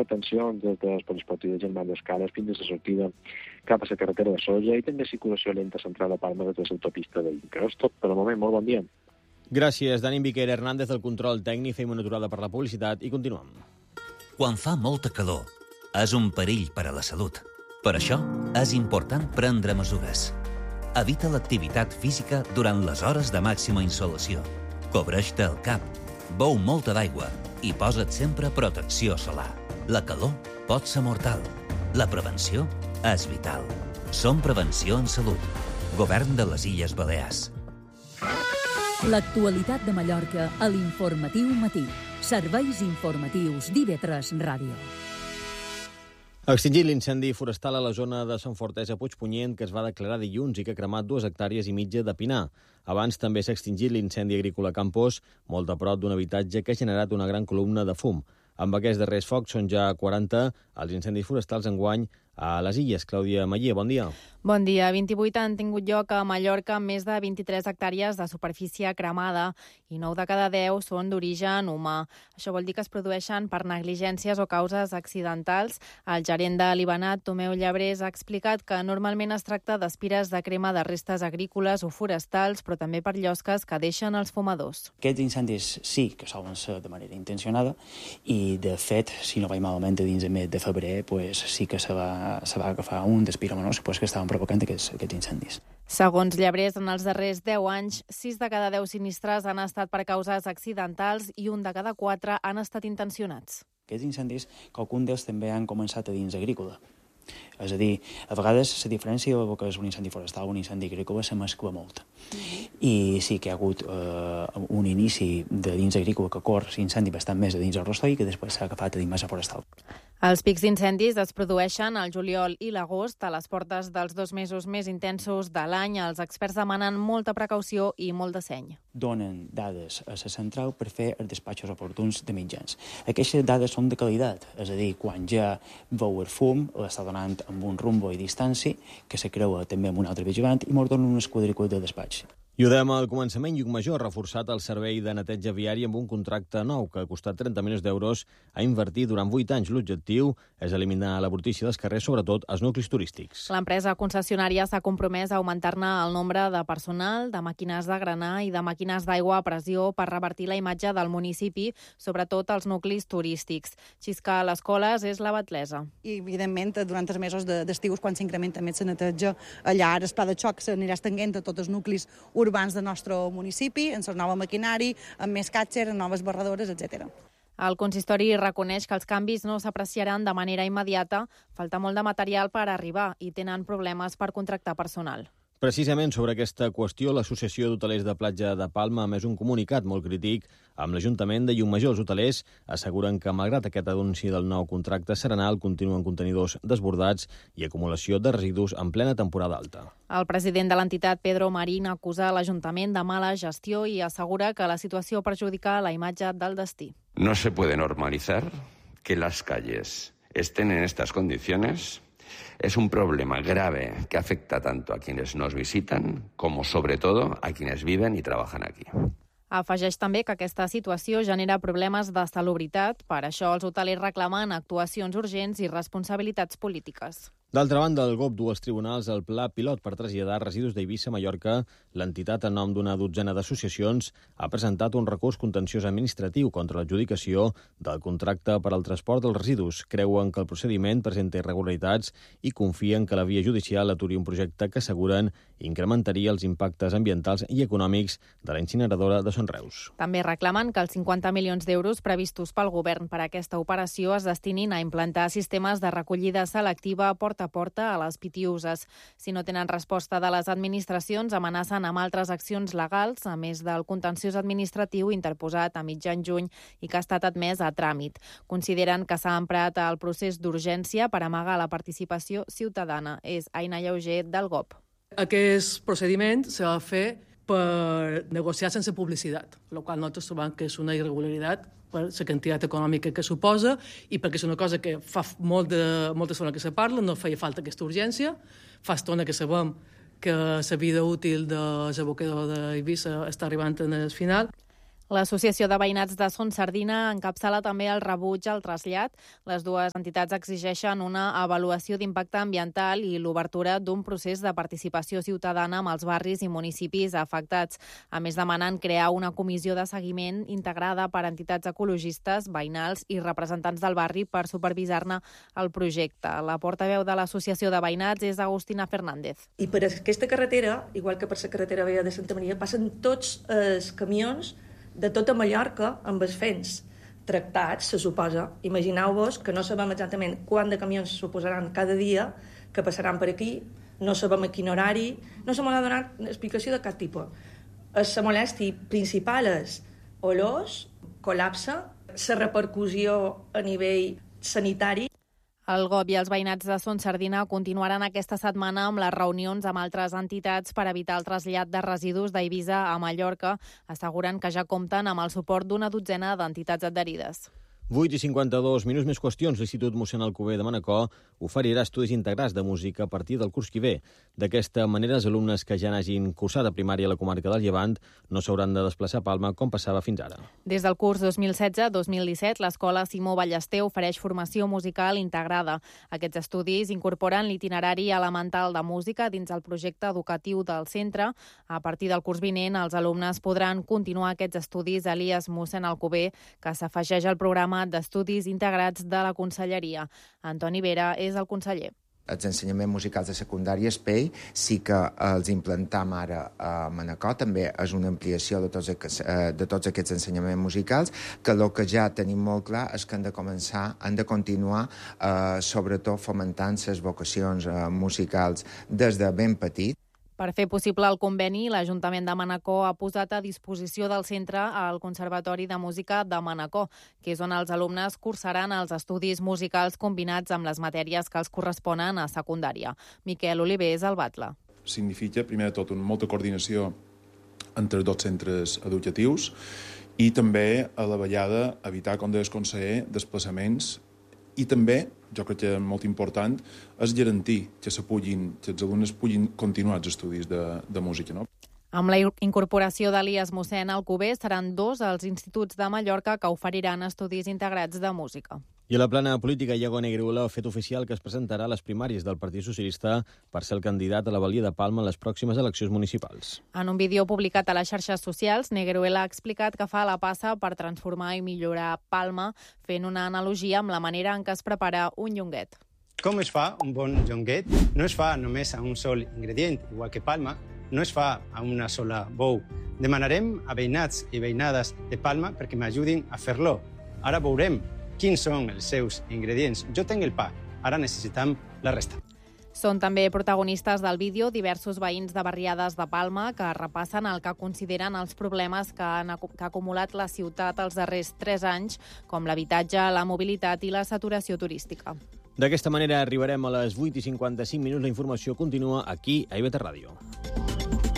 retencions des dels polisportius de Germán d'Escales fins a la sortida cap a la carretera de Solla i també circulació lenta centrada a Palma des de l'autopista de Inca. És tot per al moment. Molt bon dia. Gràcies, Dani Viquera Hernández, del control tècnic. Fem una aturada per la publicitat i continuem. Quan fa molta calor, és un perill per a la salut. Per això, és important prendre mesures. Evita l'activitat física durant les hores de màxima insolació. Cobreix-te el cap, beu molta d'aigua i posa't sempre protecció solar. La calor pot ser mortal. La prevenció és vital. Som Prevenció en Salut. Govern de les Illes Balears. L'actualitat de Mallorca a l'Informatiu Matí. Serveis informatius d'IV3 Ràdio. Extingit l'incendi forestal a la zona de Sant Fortesa Puigpunyent, que es va declarar dilluns i que ha cremat 2,5 hectàrees de pinar. Abans també s'ha extingit l'incendi agrícola a Campos, molt a prop d'un habitatge que ha generat una gran columna de fum. Amb aquests darrers focs són ja 40 els incendis forestals enguany a les Illes. Clàudia Maller, bon dia. Bon dia. 28 han tingut lloc a Mallorca amb més de 23 hectàrees de superfície cremada i 9 de cada 10 són d'origen humà. Això vol dir que es produeixen per negligències o causes accidentals. El gerent de l'Ibanat, Tomeu Llabrés, ha explicat que normalment es tracta d'aspires de crema de restes agrícoles o forestals, però també per llosques que deixen els fumadors. Aquests incendis sí que solen ser de manera intencionada i, de fet, si no vaig malament, dins del mes de febrer, pues, sí que se va agafar un dels piromanos que estaven provocant aquests incendis. Segons Llabrés, en els darrers 10 anys, 6 de cada 10 sinistres han estat per causes accidentals i 1 de cada 4 han estat intencionats. Aquests incendis, qualcun d'ells també han començat a dins agrícola. És a dir, a vegades la diferència del que és un incendi forestal o un incendi agrícola se mescla molt. I sí que hi ha hagut un inici de dins agrícola que cor l'incendi bastant més a dins el rostoi que després s'ha agafat a dins massa forestal. Els pics d'incendis es produeixen al juliol i l'agost, a les portes dels 2 mesos més intensos de l'any. Els experts demanen molta precaució i molt de seny. Donen dades a la central per fer els despatxos oportuns de mitjans. Aquestes dades són de qualitat, és a dir, quan ja veu el fum, l'està donant amb un rumbo i distància, que se creua també amb un altre vigilant i mos donen unes quadrícules de despatx. I ho dèiem al començament, Llucmajor ha reforçat el servei de neteja viari amb un contracte nou que ha costat 30 milions d'euros a invertir durant 8 anys. L'objectiu és eliminar la brutícia dels carrers, sobretot als nuclis turístics. L'empresa concessionària s'ha compromès a augmentar-ne el nombre de personal, de màquines de granar i de màquines d'aigua a pressió per revertir la imatge del municipi, sobretot als nuclis turístics. Xisca a les coles és la batlesa. I, evidentment, durant els mesos d'estius, quan s'incrementa més la neteja, allà el pla de xoc s'anirà estenguent a tots els nuclis urbans del nostre municipi, en la nova maquinari, amb més catxer, amb noves barradores, etc. El consistori reconeix que els canvis no s'apreciaran de manera immediata, falta molt de material per arribar i tenen problemes per contractar personal. Precisament sobre aquesta qüestió, l'Associació d'Hotelers de Platja de Palma ha emès un comunicat molt crític amb l'Ajuntament de Llucmajor. Els hotelers asseguren que, malgrat aquest anunci del nou contracte serenal, continuen contenidors desbordats i acumulació de residus en plena temporada alta. El president de l'entitat, Pedro Marín, acusa l'Ajuntament de mala gestió i assegura que la situació perjudica la imatge del destí. No se puede normalizar que las calles estén en estas condiciones. Es un problema grave que afecta tanto a quienes nos visitan como, sobre todo, a quienes viven y trabajan aquí. Afegeix també que aquesta situació genera problemes de salubritat. Per això els hotelers reclamen actuacions urgents i responsabilitats polítiques. D'altra banda, el GOP du als tribunals el pla pilot per traslladar residus d'Eivissa a Mallorca. L'entitat, en nom d'una dotzena d'associacions, ha presentat un recurs contenciós administratiu contra l'adjudicació del contracte per al transport dels residus. Creuen que el procediment presenta irregularitats i confien que la via judicial aturi un projecte que asseguren incrementaria els impactes ambientals i econòmics de la incineradora de Son Reus. També reclamen que els 50 milions d'euros previstos pel govern per a aquesta operació es destinin a implantar sistemes de recollida selectiva porta a porta a les pitiuses. Si no tenen resposta de les administracions, amenacen amb altres accions legals, a més del contenciós administratiu interposat a mitjan juny i que ha estat admès a tràmit. Consideren que s'ha emprat el procés d'urgència per amagar la participació ciutadana. És Aina Lleuger, del GOP. Aquest procediment s'ha de fer per negociar sense publicitat, el qual nosaltres trobem que és una irregularitat per la quantitat econòmica que suposa i perquè és una cosa que fa molta estona que se parla, no feia falta aquesta urgència, fa estona que sabem que la vida útil de l'abocador d'Eivissa està arribant al final. L'Associació de Veïnats de Son Sardina encapçala també el rebuig al trasllat. Les dues entitats exigeixen una avaluació d'impacte ambiental i l'obertura d'un procés de participació ciutadana amb els barris i municipis afectats. A més, demanen crear una comissió de seguiment integrada per entitats ecologistes, veïnals i representants del barri per supervisar-ne el projecte. La portaveu de l'Associació de Veïnats és Agustina Fernández. I per aquesta carretera, igual que per la carretera vella de Santa Maria, passen tots els camions de tota Mallorca amb els fens tractats, se suposa. Imagineu-vos que no sabem exactament quant de camions se suposaran cada dia que passaran per aquí, no sabem a quin horari, no se m'ha donat explicació de cap tipus. La molèstia principal és olors, col·lapse, la repercussió a nivell sanitari. El GOB i els veïnats de Son Sardina continuaran aquesta setmana amb les reunions amb altres entitats per evitar el trasllat de residus d'Eivissa a Mallorca. Asseguren que ja compten amb el suport d'una dotzena d'entitats adherides. 8:52 minuts, més qüestions. L'Institut Mossèn Alcover de Manacor oferirà estudis integrats de música a partir del curs que ve. D'aquesta manera, els alumnes que ja n'hagin cursat a primària a la comarca del Llevant no s'hauran de desplaçar a Palma com passava fins ara. Des del curs 2016-2017, l'Escola Simó Ballester ofereix formació musical integrada. Aquests estudis incorporen l'itinerari elemental de música dins el projecte educatiu del centre. A partir del curs vinent, els alumnes podran continuar aquests estudis a l'IAS Mossèn Alcover, que s'afegeix al programa d'estudis integrats de la Conselleria. Antoni Vera és el conseller. Els ensenyaments musicals de secundària ESPEI sí que els implantem ara a Manacor, també és una ampliació de tots aquests ensenyaments musicals, que el que ja tenim molt clar és que han de continuar sobretot fomentant les vocacions musicals des de ben petit. Per fer possible el conveni, l'Ajuntament de Manacor ha posat a disposició del centre el Conservatori de Música de Manacor, que és on els alumnes cursaran els estudis musicals combinats amb les matèries que els corresponen a secundària. Miquel Oliver és el batlle. Significa, primer de tot, molta coordinació entre els dos centres educatius i també, a la vegada, evitar, com deia el conseller, desplaçaments. I també, jo crec que és molt important, és garantir que els alumnes puguin continuar els estudis de música. No? Amb la incorporació de l'IAS Mossèn Alcover, seran 2 els instituts de Mallorca que oferiran estudis integrats de música. I a la plana política, Iago Negreula ha fet oficial que es presentarà a les primàries del Partit Socialista per ser el candidat a la Balia de Palma en les pròximes eleccions municipals. En un vídeo publicat a les xarxes socials, Negreula ha explicat que fa la passa per transformar i millorar Palma, fent una analogia amb la manera en què es prepara un llonguet. Com es fa un bon llonguet? No es fa només a un sol ingredient, igual que Palma, no es fa a una sola bou. Demanarem a veïnats i veïnades de Palma perquè m'ajudin a fer-lo. Ara veurem quins són els seus ingredients. Jo tinc el pa, ara necessitem la resta. Són també protagonistes del vídeo diversos veïns de barriades de Palma que repassen el que consideren els problemes que ha acumulat la ciutat els darrers 3 anys, com l'habitatge, la mobilitat i la saturació turística. D'aquesta manera arribarem a les 8:55 minuts. La informació continua aquí a IB3 Ràdio.